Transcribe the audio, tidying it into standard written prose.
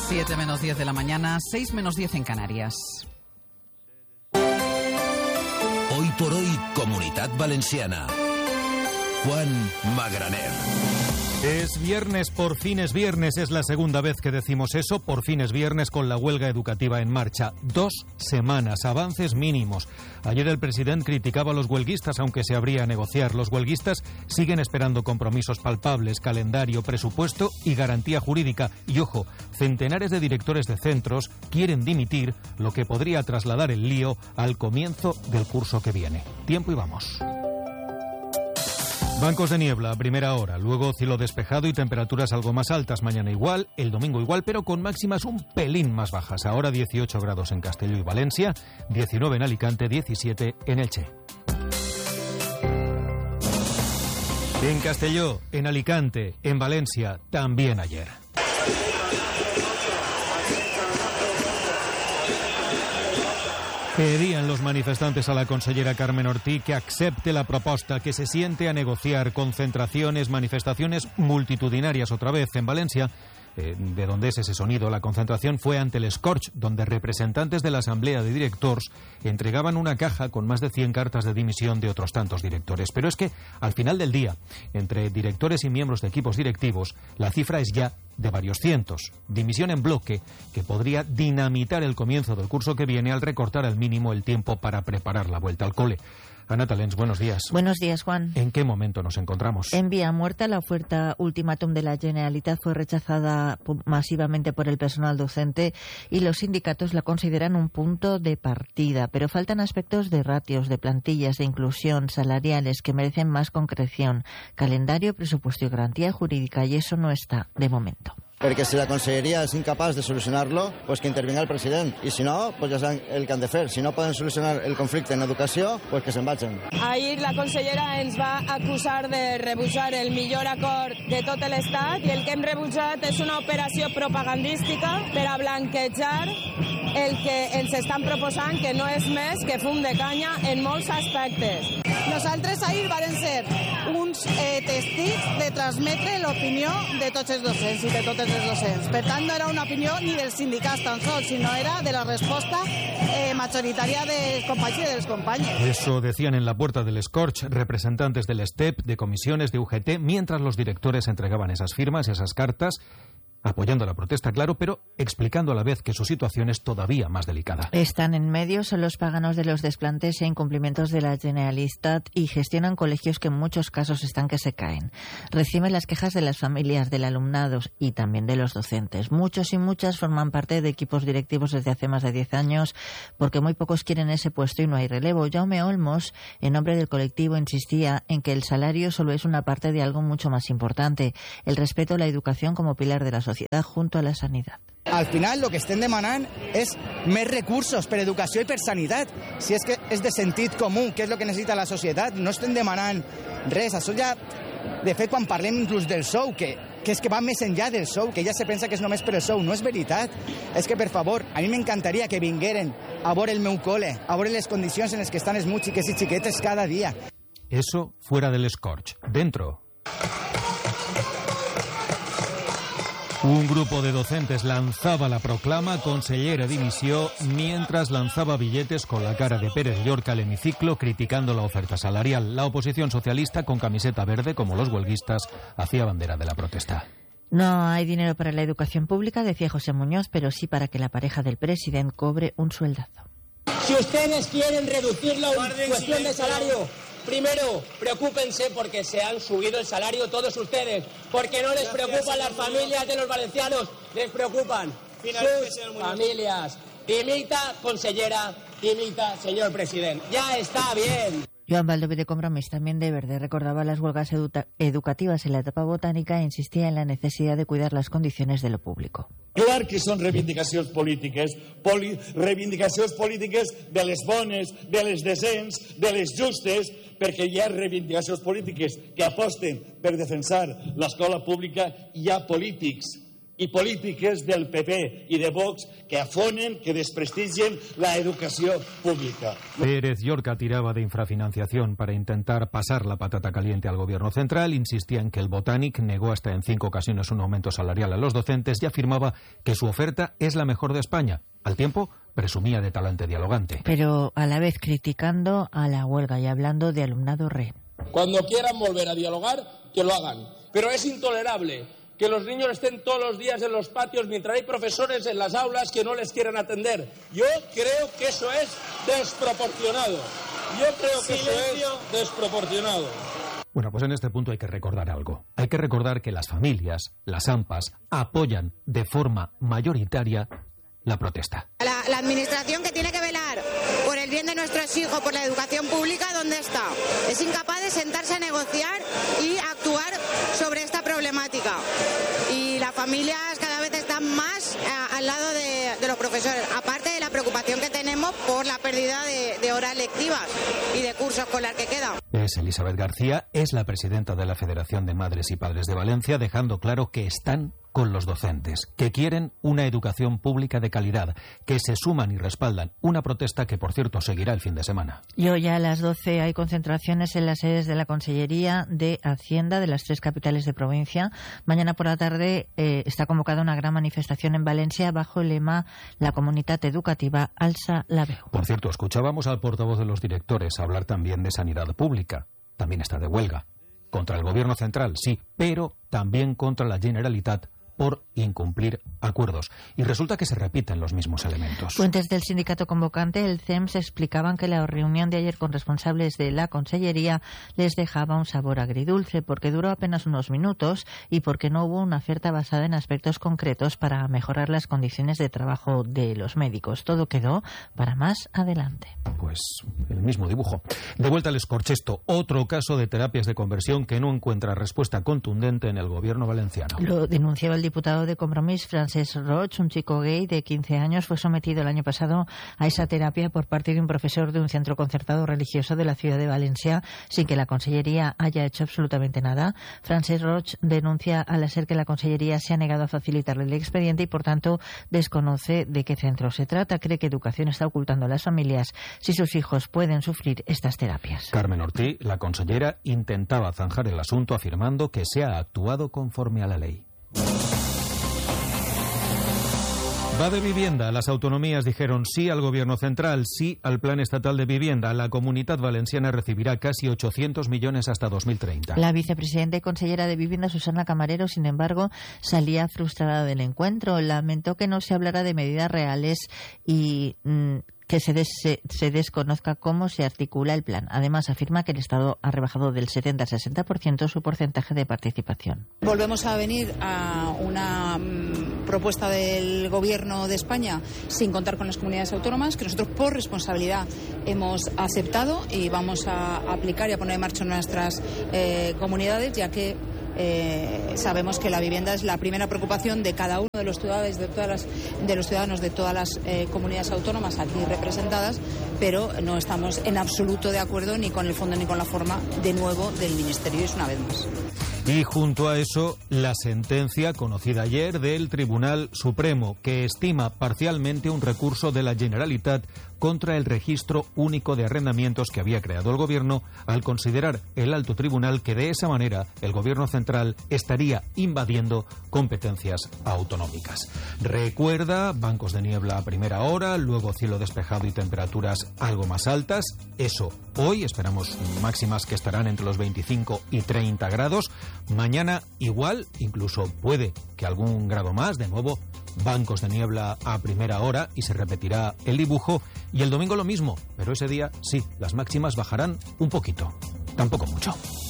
7 menos 10 de la mañana, 6 menos 10 en Canarias. Hoy por hoy, Comunitat Valenciana. Juan Magraner. Es viernes, por fin es viernes, es la segunda vez que decimos eso, por fin es viernes con la huelga educativa en marcha. 2 semanas, avances mínimos. Ayer el presidente criticaba a los huelguistas, aunque se habría a negociar. Los huelguistas siguen esperando compromisos palpables, calendario, presupuesto y garantía jurídica. Y ojo, centenares de directores de centros quieren dimitir, lo que podría trasladar el lío al comienzo del curso que viene. Tiempo y vamos. Bancos de niebla a primera hora, luego cielo despejado y temperaturas algo más altas. Mañana igual, el domingo igual, pero con máximas un pelín más bajas. Ahora 18 grados en Castelló y Valencia, 19 en Alicante, 17 en Elche. En Castelló, en Alicante, en Valencia, también ayer. Pedían los manifestantes a la consellera Carmen Ortí que acepte la proposta, que se siente a negociar. Concentraciones, manifestaciones multitudinarias otra vez en Valencia. De donde es ese sonido, la concentración fue ante el Scorch, donde representantes de la Asamblea de Directors entregaban una caja con más de 100 cartas de dimisión de otros tantos directores. Pero es que, al final del día, entre directores y miembros de equipos directivos, la cifra es ya de varios cientos. Dimisión en bloque que podría dinamitar el comienzo del curso que viene al recortar al mínimo el tiempo para preparar la vuelta al cole. Ana Talens, buenos días. Buenos días, Juan. ¿En qué momento nos encontramos? En vía muerta, la oferta ultimátum de la Generalitat fue rechazada masivamente por el personal docente y los sindicatos la consideran un punto de partida. Pero faltan aspectos de ratios, de plantillas, de inclusión, salariales, que merecen más concreción. Calendario, presupuesto y garantía jurídica, y eso no está de momento. Perquè si la conselleria és incapaç de solucionar-lo, pues que intervinga el president. I si no, pues ja saben el que han de fer. Si no poden solucionar el conflicte en educació, pues que se'n vagin. Ahir la consellera ens va acusar de rebutjar el millor acord de tot l'Estat i el que hem rebutjat és una operació propagandística per a blanquejar el que ens estan proposant, que no és més que fum de canya en molts aspectes. Nosaltres ahir varen ser uns testics de transmetre l'opinió de tots els docents i de totes les docents. Per tant, no era una opinió ni dels sindicats tan sols, sinó era de la resposta majoritària dels companys i dels companyes. Eso decían en la puerta del Scorch representantes del STEP, de comisiones, de UGT, mientras los directores entregaban esas firmas, esas cartas, apoyando la protesta, claro, pero explicando a la vez que su situación es todavía más delicada. Están en medio, son los paganos de los desplantes e incumplimientos de la Generalitat y gestionan colegios que en muchos casos están que se caen. Reciben las quejas de las familias, del alumnado y también de los docentes. Muchos y muchas forman parte de equipos directivos desde hace más de 10 años porque muy pocos quieren ese puesto y no hay relevo. Jaume Olmos, en nombre del colectivo, insistía en que el salario solo es una parte de algo mucho más importante, el respeto a la educación como pilar de la sociedad junto a la sanidad. Al final el que estem demanant és més recursos per educació i per sanitat. Si és que és de sentit comú, que és el que necessita la societat, no estem demanant res. Això ja, de fet, quan parlem inclús del sou, que és que va més enllà del sou, que ja se pensa que és només per el sou. No és veritat. És que, per favor, a mi m'encantaria que vingueren a veure el meu cole, a veure les condicions en les que estan els meus xiquets i xiquetes cada dia. Eso fuera del Scorch. Dentro. Un grupo de docentes lanzaba la proclama consellera dimisión mientras lanzaba billetes con la cara de Pérez Llorca al hemiciclo criticando la oferta salarial. La oposición socialista, con camiseta verde como los huelguistas, hacía bandera de la protesta. No hay dinero para la educación pública, decía José Muñoz, pero sí para que la pareja del presidente cobre un sueldazo. Si ustedes quieren reducirlo en cuestión de salario, primero, preocúpense porque se han subido el salario todos ustedes, porque no les preocupan las familias de los valencianos, les preocupan sus familias. Dimita, consellera, dimita, señor presidente. Ya está bien. Joan Baldoví, de Compromís, también de Verde, recordaba las huelgas educativas en la etapa botánica e insistía en la necesidad de cuidar las condiciones de lo público. Clar que són reivindicacions polítiques de les bones, de les decents, de les justes, perquè hi ha reivindicacions polítiques que aposten per defensar l'escola pública, hi ha polítics i polítiques del PP i de Vox que afonen, que desprestigien la educació pública. Pérez Llorca tiraba de infrafinanciación para intentar pasar la patata caliente al gobierno central, insistía en que el Botánic negó hasta en 5 ocasiones un aumento salarial a los docentes y afirmaba que su oferta es la mejor de España. Al tiempo, presumía de talante dialogante. Pero a la vez criticando a la huelga y hablando de alumnado rehén. Cuando quieran volver a dialogar, que lo hagan. Pero es intolerable que los niños estén todos los días en los patios mientras hay profesores en las aulas que no les quieren atender. Yo creo que eso es desproporcionado. Bueno, pues en este punto hay que recordar algo. Hay que recordar que las familias, las AMPAs, apoyan de forma mayoritaria la protesta. La administración que tiene que velar por el bien de nuestros hijos, por la educación pública, ¿dónde está? Es incapaz de sentarse a negociar y actuar sobre esta problemática. Y las familias cada vez están más al lado de los profesores, aparte de la preocupación que tenemos por la pérdida de horas lectivas y de cursos escolar que quedan. Es Elizabeth García, es la presidenta de la Federación de Madres y Padres de Valencia, dejando claro que están con los docentes, que quieren una educación pública de calidad, que se suman y respaldan una protesta que, por cierto, seguirá el fin de semana. Y hoy a las 12 hay concentraciones en las sedes de la Consellería de Hacienda de las 3 capitales de provincia. Mañana por la tarde está convocada una gran manifestación en Valencia bajo el lema La comunitat educativa alza la veu. Por cierto, escuchábamos al portavoz de los directores hablar también de sanidad pública. También está de huelga. Contra el gobierno central, sí, pero también contra la Generalitat por incumplir acuerdos. Y resulta que se repiten los mismos elementos. Fuentes del sindicato convocante, el CEMS, explicaban que la reunión de ayer con responsables de la Consellería les dejaba un sabor agridulce porque duró apenas unos minutos y porque no hubo una oferta basada en aspectos concretos para mejorar las condiciones de trabajo de los médicos. Todo quedó para más adelante. Pues el mismo dibujo. De vuelta al Escorchesto, otro caso de terapias de conversión que no encuentra respuesta contundente en el gobierno valenciano. Lo denunciaba el diputado de Compromís, Francesc Roig, un chico gay de 15 años, fue sometido el año pasado a esa terapia por parte de un profesor de un centro concertado religioso de la ciudad de Valencia, sin que la Consellería haya hecho absolutamente nada. Francesc Roig denuncia a la SER que la Consellería se ha negado a facilitarle el expediente y, por tanto, desconoce de qué centro se trata. Cree que Educación está ocultando a las familias si sus hijos pueden sufrir estas terapias. Carmen Ortí, la consellera, intentaba zanjar el asunto afirmando que se ha actuado conforme a la ley. Va de vivienda. Las autonomías dijeron sí al gobierno central, sí al plan estatal de vivienda. La Comunitat Valenciana recibirá casi 800 millones hasta 2030. La vicepresidenta y consellera de Vivienda, Susana Camarero, sin embargo, salía frustrada del encuentro. Lamentó que no se hablara de medidas reales y que se desconozca cómo se articula el plan. Además, afirma que el Estado ha rebajado del 70 al 60% su porcentaje de participación. Volvemos a venir a una propuesta del Gobierno de España sin contar con las comunidades autónomas, que nosotros por responsabilidad hemos aceptado y vamos a aplicar y a poner en marcha en nuestras comunidades, ya que sabemos que la vivienda es la primera preocupación de cada uno de los ciudadanos de todas las comunidades autónomas aquí representadas, pero no estamos en absoluto de acuerdo ni con el fondo ni con la forma, de nuevo, del Ministerio, es una vez más. Y junto a eso, la sentencia conocida ayer del Tribunal Supremo, que estima parcialmente un recurso de la Generalitat contra el registro único de arrendamientos que había creado el Gobierno, al considerar el alto tribunal que de esa manera el Gobierno central estaría invadiendo competencias autonómicas. Recuerda, bancos de niebla a primera hora, luego cielo despejado y temperaturas algo más altas. Eso hoy, esperamos máximas que estarán entre los 25 y 30 grados. Mañana igual, incluso puede que algún grado más, de nuevo bancos de niebla a primera hora y se repetirá el dibujo. Y el domingo lo mismo, pero ese día sí, las máximas bajarán un poquito, tampoco mucho.